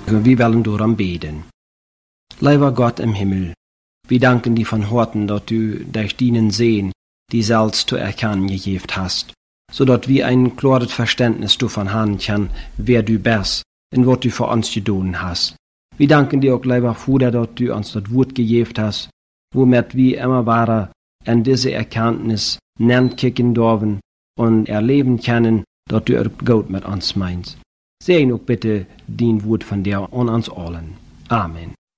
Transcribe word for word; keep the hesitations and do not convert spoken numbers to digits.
Wir wollen darum beten. Lieber Gott im Himmel, wir danken dir von Herzen, dass du durch deinen Sehen die selbst zu erkennen gegeben hast, so dass wir ein klares Verständnis davon haben können, wer du bist und was du für uns getan hast. Wir danken dir auch, lieber Vater, dass du uns das Wort gegeben hast, womit wir immer weiter an diese Erkenntnis nähern kicken dürfen und erleben können, dass du es gut mit uns meinst. Segne auch bitte dein Wort von dir und uns allen. Amen.